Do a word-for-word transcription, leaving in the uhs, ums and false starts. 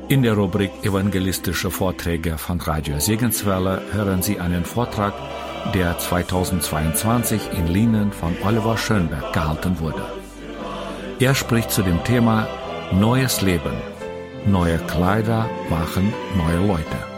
In der Rubrik Evangelistische Vorträge von Radio Segenswelle hören Sie einen Vortrag, der zweitausendzweiundzwanzig in Lienen von Oliver Schönberg gehalten wurde. Er spricht zu dem Thema Neues Leben. Neue Kleider machen neue Leute.